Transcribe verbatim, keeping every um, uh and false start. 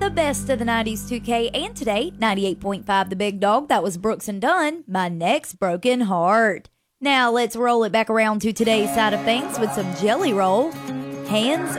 the best of the nineties two K and today, ninety-eight point five The Big Dog. That was Brooks and Dunn, My Next Broken Heart. Now let's roll it back around to today's side of things with some Jelly Roll. Hands